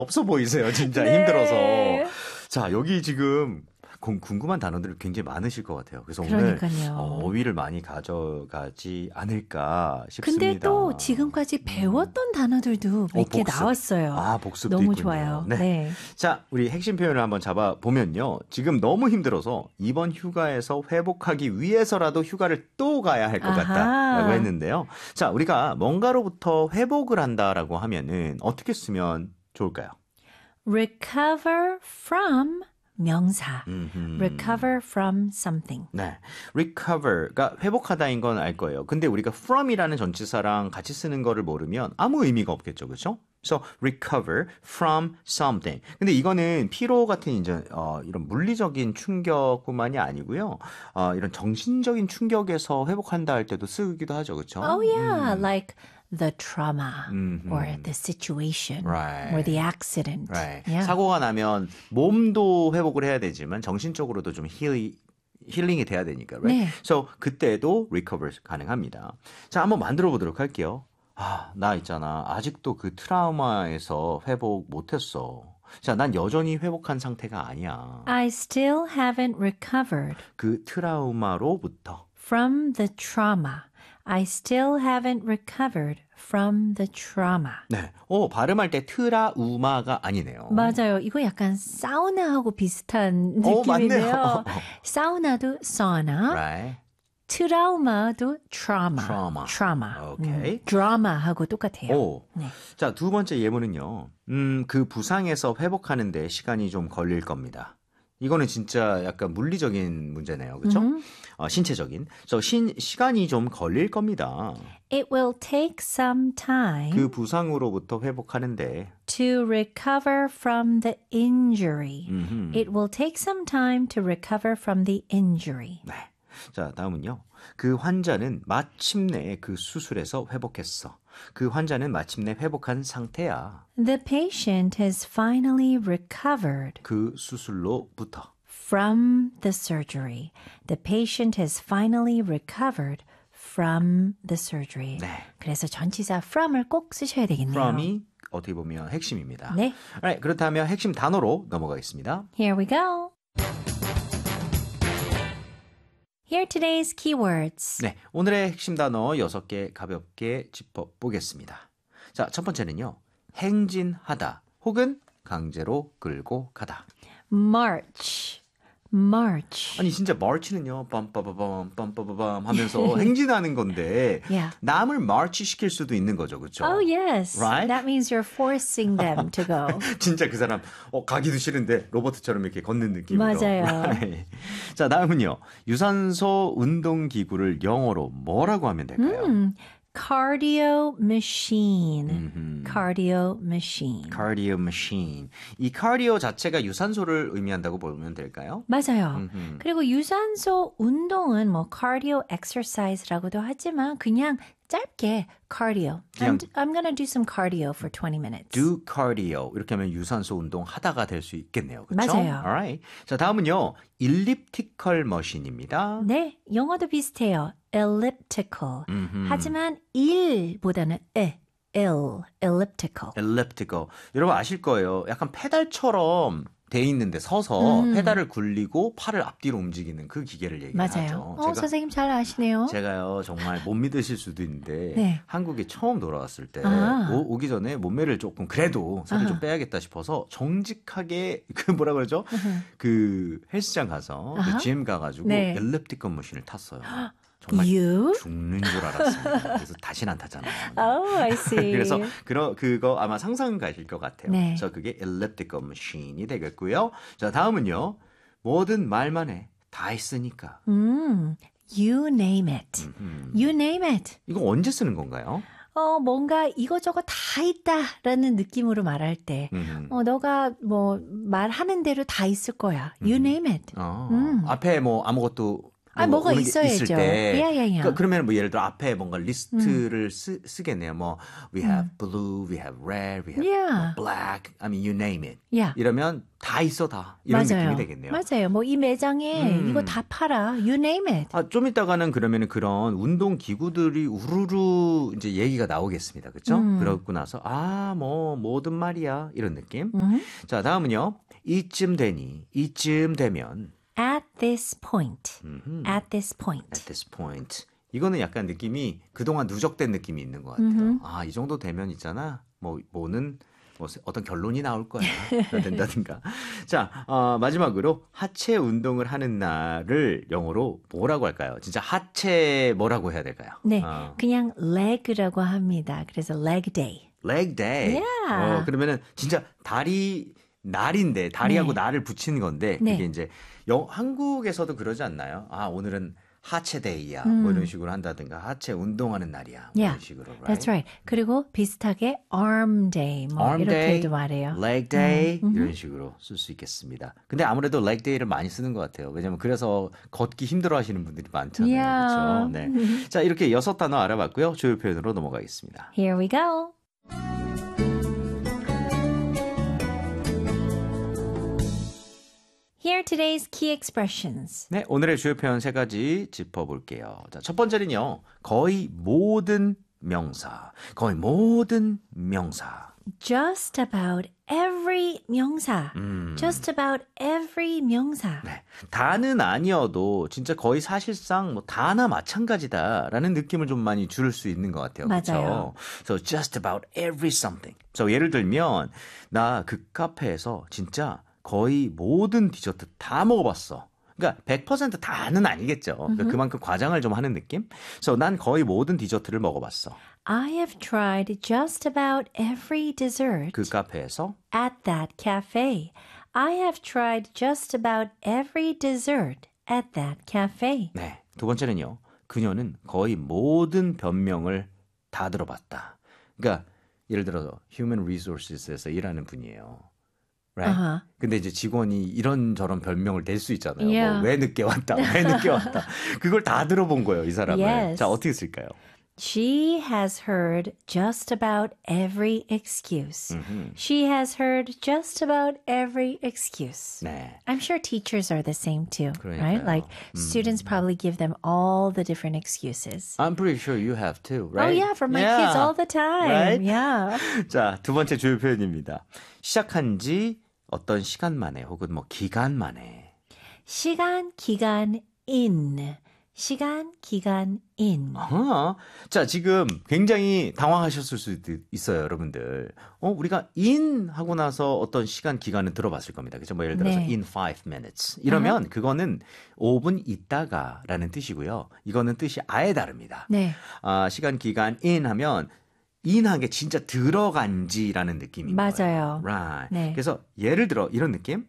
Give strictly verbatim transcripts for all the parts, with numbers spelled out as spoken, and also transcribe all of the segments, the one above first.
없어 보이세요. 진짜 네. 힘들어서. 자, 여기 지금 궁금한 단어들이 굉장히 많으실 것 같아요. 그래서 그러니까요. 오늘 어휘를 많이 가져가지 않을까 싶습니다. 근데 또 지금까지 배웠던 단어들도 몇 개 어, 복습. 나왔어요. 아, 복습도 너무 있군요. 좋아요. 네. 네. 자, 우리 핵심 표현을 한번 잡아보면요. 지금 너무 힘들어서 이번 휴가에서 회복하기 위해서라도 휴가를 또 가야 할 것 아하. 같다라고 했는데요. 자, 우리가 뭔가로부터 회복을 한다라고 하면은 어떻게 쓰면 좋을까요? recover from 명사. 음흠. recover from something. 네, recover가 회복하다인 건 알 거예요. 근데 우리가 from이라는 전치사랑 같이 쓰는 거를 모르면 아무 의미가 없겠죠, 그렇죠? 그래서 recover from something. 근데 이거는 피로 같은 이제 어, 이런 물리적인 충격뿐만이 아니고요, 어, 이런 정신적인 충격에서 회복한다 할 때도 쓰기도 하죠, 그렇죠? Oh yeah, like the trauma Mhm. or the situation Right. or the accident. Right. Yeah. 사고가 나면 몸도 회복을 해야 되지만 정신적으로도 좀 힐, 힐링이 돼야 되니까. Right? 네. So 그때도 recover 가능합니다. 자, 한번 만들어 보도록 할게요. 아, 나 있잖아. 아직도 그 트라우마에서 회복 못했어. 자, 난 여전히 회복한 상태가 아니야. I still haven't recovered 그 트라우마로부터. from the trauma. I still haven't recovered from the trauma. 네. 오, 발음할 때 트라우마가 아니네요. 맞아요. 이거 약간 사우나하고 비슷한 오, 느낌이네요. 맞네요. 사우나도 sauna, Right. 트라우마도 trauma. Trauma. trauma. 오케이. 음, 드라마하고 똑같아요. 오. 네. 자, 두 번째 예문은요. 음, 그 부상에서 회복하는데 시간이 좀 걸릴 겁니다. 이거는 진짜 약간 물리적인 문제네요. 그렇죠? 음. 어, 신체적인. 저 신, 시간이 좀 걸릴 겁니다. It will take some time 그 부상으로부터 회복하는데. to recover from the injury. 음흠. It will take some time to recover from the injury. 네. 자, 다음은요. 그 환자는 마침내 그 수술에서 회복했어. 그 환자는 마침내 회복한 상태야. The patient has finally recovered 그 수술로부터. from the surgery. The patient has finally recovered from the surgery. 네. 그래서 전치사 from을 꼭 쓰셔야 되겠네요. from이 어떻게 보면 핵심입니다. 네. Alright, 그렇다면 핵심 단어로 넘어가겠습니다. Here we go. Here are today's keywords. 네, 오늘의 핵심 단어 여섯 개 가볍게 짚어보겠습니다. 자, 첫 번째는요. 행진하다 혹은 강제로 끌고 가다. March. March. 아니 진짜 march는요. 빰빠바밤 빰빠바밤 하면서 행진하는 건데 Yeah. 남을 march 시킬 수도 있는 거죠. 그렇죠? Oh, yes. Right? That means you're forcing them to go. 진짜 그 사람 어, 가기도 싫은데 로버트처럼 이렇게 걷는 느낌으로. 맞아요. Right. 자, 다음은요. 유산소 운동기구를 영어로 뭐라고 하면 될까요? 음, cardio machine. 음흠. Cardio machine. cardio machine. 이 cardio 자체가 유산소를 의미한다고 보면 될까요? 맞아요. 음흠. 그리고 유산소 운동은 뭐 cardio exercise라고도 하지만 그냥 짧게 cardio. 그냥 I'm, I'm gonna do some cardio for twenty minutes. do cardio. 이렇게 하면 유산소 운동 하다가 될 수 있겠네요. 그렇죠? 맞아요. Alright. 자, 다음은요. elliptical machine입니다. 네, 영어도 비슷해요. elliptical. 음흠. 하지만 일보다는 에, ill, elliptical. elliptical. 여러분 아실 거예요. 약간 페달처럼 돼 있는데 서서 음. 페달을 굴리고 팔을 앞뒤로 움직이는 그 기계를 얘기하죠. 맞아요. 어, 선생님 잘 아시네요. 제가요 정말 못 믿으실 수도 있는데 네. 한국에 처음 돌아왔을 때 아. 오, 오기 전에 몸매를 조금 그래도 살을 좀 아하. 빼야겠다 싶어서 정직하게 그 뭐라 그러죠? 그 헬스장 가서 아하. 그 지엠 가가지고 네. 엘립티컬 머신을 탔어요. 정말 You? 죽는 줄 알았습니다. 그래서 다시는 안 타잖아요. Oh, I see. 그래서 그러, 그거 아마 상상 가실 것 같아요. 네. 그래서 그게 elliptical machine이 되겠고요. 자, 다음은요. 뭐든 말만 해. 다 했으니까. 음, you name it. 음. You name it. 이거 언제 쓰는 건가요? 어, 뭔가 이것저것 다 있다라는 느낌으로 말할 때, 음. 어, 너가 뭐 말하는 대로 다 있을 거야. You name it. 어, 음. 앞에 뭐 아무것도 아, 뭐 뭐가 오는 게 있어야죠. 있을 때. Yeah, yeah, yeah. 그러니까 그러면 뭐 예를 들어 앞에 뭔가 리스트를 쓰, 쓰겠네요. 뭐 we have blue, we have red, we have Yeah. 뭐 black. I mean you name it. Yeah. 이러면 다 있어 다. 이런 맞아요. 느낌이 되겠네요. 맞아요. 뭐 이 매장에 음. 이거 다 팔아. You name it. 아, 좀 이따가는 그러면은 그런 운동 기구들이 우르르 이제 얘기가 나오겠습니다. 그렇죠? 음. 그러고 나서 아, 뭐 뭐든 말이야. 이런 느낌. 자, 다음은요. 이쯤 되니 이쯤 되면 At this point. 음흠. At this point. At this point. 이거는 약간 느낌이 그동안 누적된 느낌이 있는 것 같아요. 아, 이 정도 되면 있잖아. 뭐 뭐는 뭐 어떤 결론이 나올 거야. 된다든가. 자, 어, 마지막으로 하체 운동을 하는 날을 영어로 뭐라고 할까요? 진짜 하체 뭐라고 해야 될까요? 네, 어. 그냥 leg라고 합니다. 그래서 leg day. leg day. Yeah. 어, 그러면은 진짜 다리 날인데 다리하고 네. 날을 붙이는 건데 네. 그게 이제 영, 한국에서도 그러지 않나요? 아, 오늘은 하체 데이야. 음. 뭐 이런 식으로 한다든가 하체 운동하는 날이야. 뭐 Yeah. 이런 식으로. Right? That's right. 그리고 비슷하게 arm day 뭐 arm day, 이렇게도 말해요. leg day 음, 이런 식으로 쓸 수 있겠습니다. 근데 아무래도 leg day를 많이 쓰는 것 같아요. 왜냐면 그래서 걷기 힘들어하시는 분들이 많잖아요. Yeah. 그렇죠? 네. 자, 이렇게 여섯 단어 알아봤고요. 주요 표현으로 넘어가겠습니다. Here we go. Here are today's key expressions. 네, 오늘의 주요 표현 세 가지 짚어볼게요. 자, 첫 번째는요. 거의 모든 명사. 거의 모든 명사. Just about every 명사. 음. Just about every 명사. 네, 다는 아니어도 진짜 거의 사실상 뭐 다나 마찬가지다라는 느낌을 좀 많이 줄 수 있는 것 같아요. 맞아요. 그렇죠? So just about every something. So 예를 들면 나 그 카페에서 진짜 거의 모든 디저트 다 먹어봤어. 그러니까 백 퍼센트 다는 아니겠죠. 그러니까 그만큼 과장을 좀 하는 느낌. So 난 거의 모든 디저트를 먹어봤어. I have tried just about every dessert 그 카페에서 at that cafe. I have tried just about every dessert at that cafe. 네, 두 번째는요. 그녀는 거의 모든 변명을 다 들어봤다. 그러니까 예를 들어서 Human Resources에서 일하는 분이에요. Right? Uh-huh. 근데 이제 직원이 이런저런 별명을 댈 수 있잖아요. Yeah. 뭐 왜 늦게 왔다, 왜 늦게 왔다. 그걸 다 들어본 거예요, 이 사람은. Yes. 자, 어떻게 쓸까요? She has heard just about every excuse. 음흠. She has heard just about every excuse. 네. I'm sure teachers are the same too, right? 그러니까요. Like students probably give them all the different excuses. I'm pretty sure you have too, Oh right? yeah, for my Yeah. kids all the time. Right? Yeah. 자, 두 번째 주요 표현입니다. 시작한 지 어떤 시간 만에 혹은 뭐 기간 만에. 시간, 기간, in. 시간, 기간, in. 어, 자, 지금 굉장히 당황하셨을 수도 있어요, 여러분들. 어, 우리가 in 하고 나서 어떤 시간 기간을 들어봤을 겁니다. 그죠? 뭐 예를 들어서 네. in five minutes. 이러면 그거는 오 분 있다가라는 뜻이고요. 이거는 뜻이 아예 다릅니다. 네. 아, 시간 기간 in 하면 in한 게 진짜 들어간지라는 느낌인 맞아요. 거예요. Right. 네. 그래서 예를 들어 이런 느낌.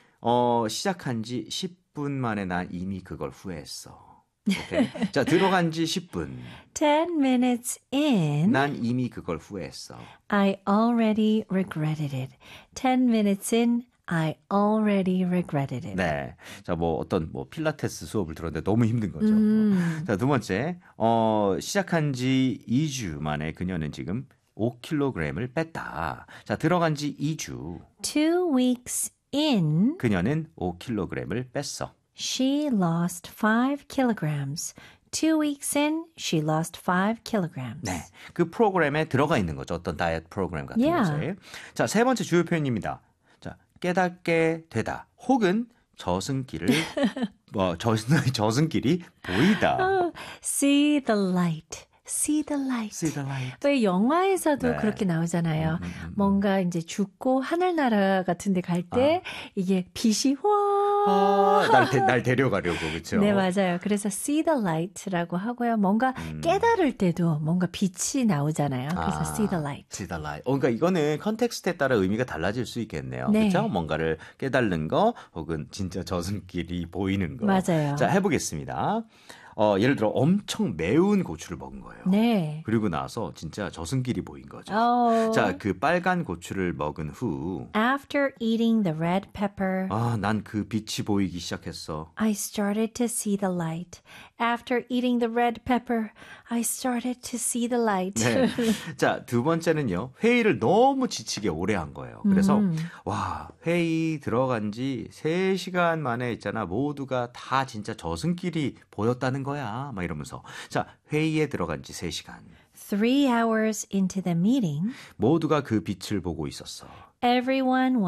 어, 시작한 지 십 분 만에 난 이미 그걸 후회했어. 오케이? 자, 들어간 지 십 분. ten minutes in, 난 이미 그걸 후회했어. I already regretted it. ten minutes in, I already regretted it. 네. 자, 뭐 어떤 뭐 필라테스 수업을 들었는데 너무 힘든 거죠. 음. 자, 두 번째. 어, 시작한 지 이 주 만에 그녀는 지금 오 킬로그램을 뺐다. 자, 들어간 지 이 주. Two weeks in, 그녀는 오 킬로그램을 뺐어. she lost five kilograms. Two weeks in, she lost five kilograms. 네. 그 프로그램에 들어가 있는 거죠. 어떤 다이어트 프로그램 같은 Yeah. 것에. 자, 세 번째 주요 표현입니다. 자, 깨닫게 되다. 혹은 저승길을 뭐 저승 저승길이 보이다. See the light. See the light. See the light. 왜 영화에서도 네. 그렇게 나오잖아요. 음, 음, 음. 뭔가 이제 죽고 하늘나라 같은 데 갈 때 이게 빛이 와. 아, 날, 데, 날 데려가려고 그렇죠. 네, 맞아요. 그래서 see the light라고 하고요. 뭔가 음. 깨달을 때도 뭔가 빛이 나오잖아요. 그래서 아, see the light. See the light. 어, 그러니까 이거는 컨텍스트에 따라 의미가 달라질 수 있겠네요. 네. 그렇죠? 뭔가를 깨달는 거 혹은 진짜 저승길이 보이는 거. 맞아요. 자, 해보겠습니다. 어, 예를 들어 엄청 매운 고추를 먹은 거예요. 네. 그리고 나서 진짜 저승길이 보인 거죠. Oh. 자, 그 빨간 고추를 먹은 후 After eating the red pepper, 아, 난 그 빛이 보이기 시작했어. I started to see the light. After eating the red pepper, I started to see the light. 네. 자, 두 번째는요. 회의를 너무 지치게 오래 한 거예요. 그래서 음. 와, 회의 들어간 지 세 시간 만에 있잖아. 모두가 다 진짜 저승길이 보였다는 거야. 막 이러면서. 자, 회의에 들어간 지 세 시간. Three hours into the meeting, 모두가 그 빛을 보고 있었어. everyone